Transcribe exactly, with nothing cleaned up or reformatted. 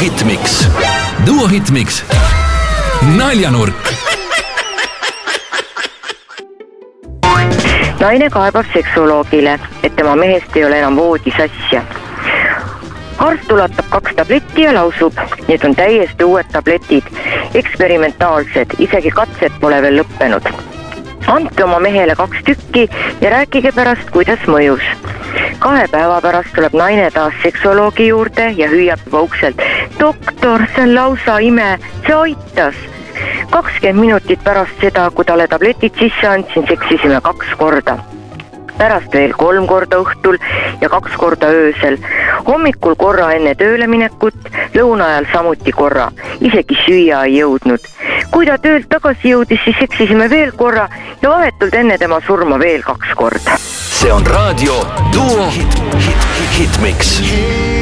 Hitmix. Duo Hitmix. Naljanurk. Naine kaebab seksuoloogile, et tema mehest ei ole enam voodis asja. Arst ulatab kaks tabletti ja lausub, need on täiesti uued tabletid, eksperimentaalsed, isegi katsed pole veel lõppenud. Andke oma mehele kaks tükki ja rääkige pärast, kuidas mõjus. Kahe päeva pärast tuleb naine taas seksuoloogi juurde ja hüüab juba ukselt. Doktor, see on lausa ime, see aitas. kakskümmend minutit pärast seda, kui talle tabletid sisse andsin, seksisime kaks korda. Pärast veel kolm korda õhtul ja kaks korda öösel. Hommikul korra enne tööle minekut, lõuna ajal samuti korra. Isegi süüa ei jõudnud. Kui ta töölt tagasi jõudis, siis seksisime veel korra ja vahetult enne tema surma veel kaks korda. See on raadio Duo Hitmix.